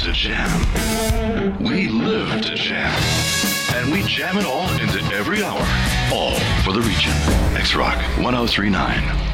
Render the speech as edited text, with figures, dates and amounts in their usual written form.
to jam. We live to jam. And we jam it all into every hour. All for the region. X-Rock 1039.